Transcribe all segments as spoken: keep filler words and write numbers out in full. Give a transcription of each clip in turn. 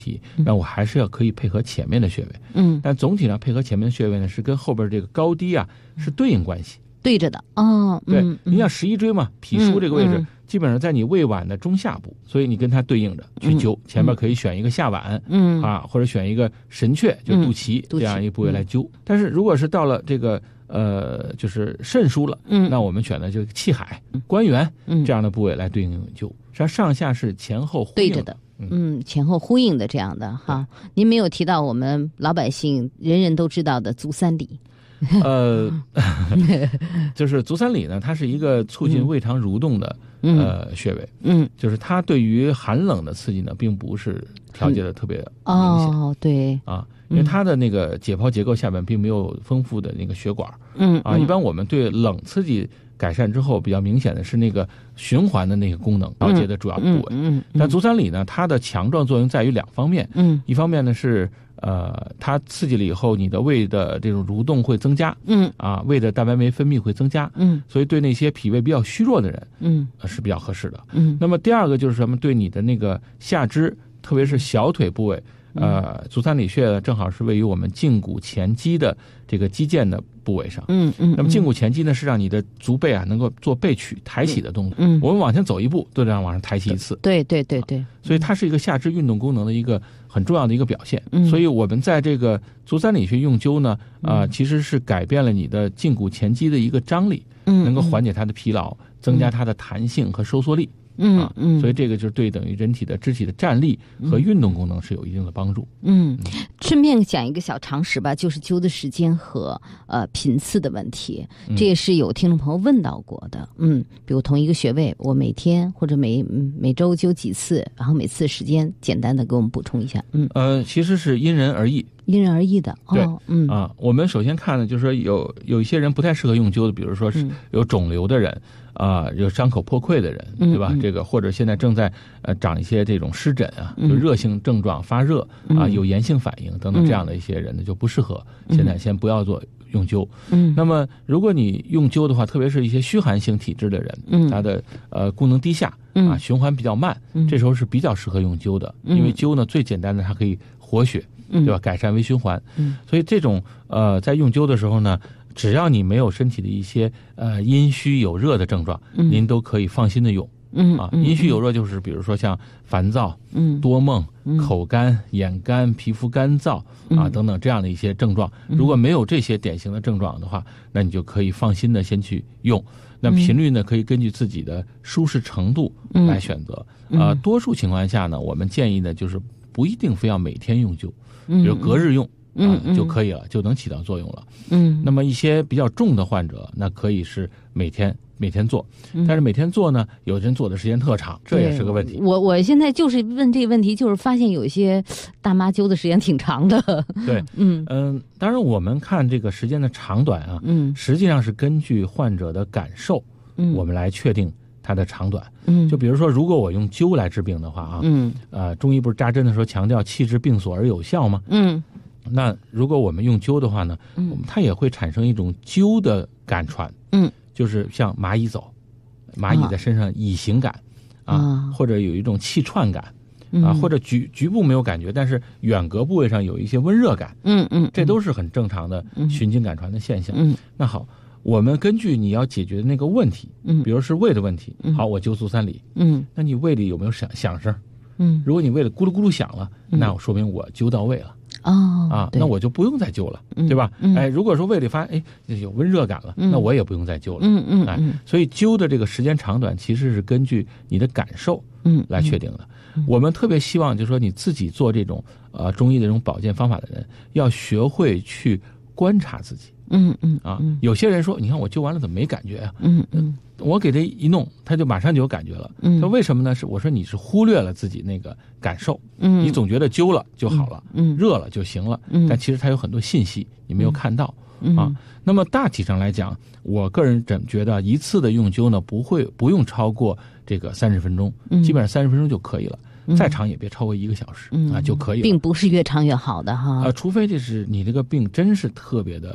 那我还是要可以配合前面的穴位。 嗯， 但总体上配合前面的穴位呢，是跟后边这个高低啊是对应关系。 对着的哦。 对， 嗯、 你像十一椎嘛，脾腧这个位置、 嗯嗯、 基本上在你胃脘的中下部，所以你跟它对应着去灸。嗯、前面可以选一个下脘，嗯啊，或者选一个神阙，就肚脐、嗯、这样一个部位来灸。嗯、但是如果是到了这个呃，就是肾腧了，嗯，那我们选的就是气海、关元、嗯、这样的部位来对应灸。实际上上下是前后呼应对着的。嗯，前后呼应的这样的哈。您没有提到我们老百姓人人都知道的足三里。 呃，就是足三里呢，它是一个促进胃肠蠕动的、嗯、呃穴位，嗯，就是它对于寒冷的刺激呢，并不是调节的特别明显、 嗯、哦，对啊，因为它的那个解剖结构下面并没有丰富的那个血管，嗯啊，一般我们对冷刺激改善之后比较明显的是那个循环的那个功能调节的主要部位，嗯，嗯嗯但足三里呢，它的强壮作用在于两方面，嗯，一方面呢是。呃，它刺激了以后，你的胃的这种蠕动会增加，嗯，啊，胃的蛋白酶分泌会增加，嗯，所以对那些脾胃比较虚弱的人，嗯、呃，是比较合适的，嗯。那么第二个就是什么？对你的那个下肢，特别是小腿部位，呃，足三里穴正好是位于我们胫骨前肌的这个肌腱的部位上，嗯嗯。那么胫骨前肌呢，是让你的足背啊能够做背曲抬起的动作，嗯，我们往前走一步，都得让往上抬起一次， 对对对对。 所以它是一个下肢运动功能的一个很重要的一个表现，嗯、所以我们在这个足三里穴用灸呢，啊、呃，其实是改变了你的胫骨前肌的一个张力，嗯，能够缓解它的疲劳，增加它的弹性和收缩力，嗯啊，嗯，所以这个就是对等于人体的肢体的站立和运动功能是有一定的帮助。 嗯，嗯顺便讲一个小常识吧，就是灸的时间和呃频次的问题，这也是有听众朋友问到过的。嗯，比如同一个穴位，我每天或者每每周灸几次，然后每次时间简单的给我们补充一下。嗯， 呃，其实是因人而异。 因人而异的， 对， 哦、嗯啊，我们首先看呢，就是说有有一些人不太适合用灸的，比如说是有肿瘤的人，啊、呃，有伤口破溃的人，对吧？嗯、这个或者现在正在呃长一些这种湿疹啊，就热性症状发热、嗯、啊，有炎性反应等等这样的一些人呢，就不适合。嗯、现在先不要做用灸。嗯，那么如果你用灸的话，特别是一些虚寒性体质的人，嗯，他的呃功能低下，啊，循环比较慢，嗯，这时候是比较适合用灸的，嗯、因为灸呢最简单的，它可以活血。对吧？改善微循环，嗯，所以这种呃，在用灸的时候呢，只要你没有身体的一些呃阴虚有热的症状，嗯，您都可以放心的用，嗯啊，阴虚有热就是比如说像烦躁、嗯、多梦、嗯、口干、眼干、皮肤干燥啊等等这样的一些症状，如果没有这些典型的症状的话，那你就可以放心的先去用。那频率呢，可以根据自己的舒适程度来选择。嗯、呃，多数情况下呢，我们建议呢就是不一定非要每天用灸。比如隔日用，嗯、呃、就可以了，就能起到作用了。嗯，那么一些比较重的患者，那可以是每天每天做，但是每天做呢，有人做的时间特长，这也是个问题。 我我现在就是问这个问题，就是发现有一些大妈灸的时间挺长的。 对，嗯嗯、呃，当然我们看这个时间的长短啊，嗯，实际上是根据患者的感受，嗯，我们来确定它的长短。嗯，就比如说，如果我用灸来治病的话啊，嗯，呃，中医不是扎针的时候强调气治病所而有效吗？嗯，那如果我们用灸的话呢，嗯，它也会产生一种灸的感传，嗯，就是像蚂蚁走，蚂蚁在身上蚁形感，啊，啊或者有一种气串感，啊，或者局局部没有感觉，但是远隔部位上有一些温热感，嗯嗯，这都是很正常的循经感传的现象。嗯，那好。我们根据你要解决的那个问题，嗯，比如是胃的问题，嗯、好，我灸足三里，嗯，那你胃里有没有响响声？嗯，如果你胃里咕噜咕噜响了，嗯、那说明我灸到位了。哦，啊，那我就不用再灸了，嗯、对吧？嗯、哎，如果说胃里发哎有温热感了，嗯、那我也不用再灸了。嗯嗯，哎，所以灸的这个时间长短其实是根据你的感受，嗯，来确定的。嗯、我们特别希望就是说你自己做这种呃中医的这种保健方法的人，要学会去观察自己。嗯嗯啊，有些人说，你看我灸完了怎么没感觉啊？嗯嗯，我给他一弄，他就马上就有感觉了。嗯，他为什么呢？是我说你是忽略了自己那个感受。嗯，你总觉得灸了就好了，嗯，热了就行了。嗯，但其实它有很多信息你没有看到。嗯啊，那么大体上来讲，我个人怎觉得一次的用灸呢，不会不用超过这个三十分钟，基本上三十分钟就可以了。再长也别超过一个小时、嗯、啊就可以了， 并不是越长越好的哈。 呃，除非这是你这个病真是特别的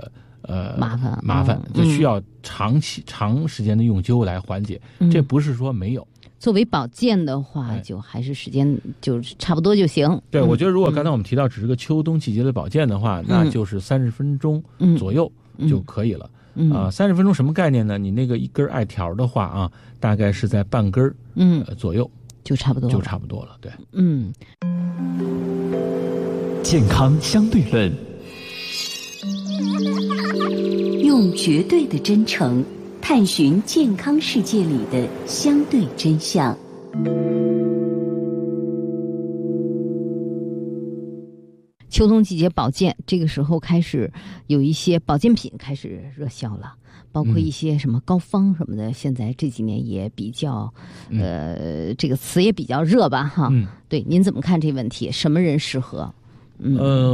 呃麻烦麻烦， 嗯、 就需要长期、嗯、长时间的用灸来缓解。 嗯、 这不是说没有。 作为保健的话，就还是时间就差不多就行。 对，嗯、我觉得如果刚才我们提到只是个秋冬季节的保健的话，嗯、那就是三十分钟左右就可以了。 嗯啊，三十分钟什么概念呢？你那个一根艾条的话啊，大概是在半根嗯、 呃、左右， 就差不多， 就差不多了。对， 嗯。 健康相对论， 用绝对的真诚探寻健康世界里的相对真相。 秋冬季节保健，这个时候开始有一些保健品开始热销了，包括一些什么膏方什么的，嗯、现在这几年也比较， 嗯、 呃，这个词也比较热吧，哈。 嗯， 对，您怎么看这问题？什么人适合？嗯。 呃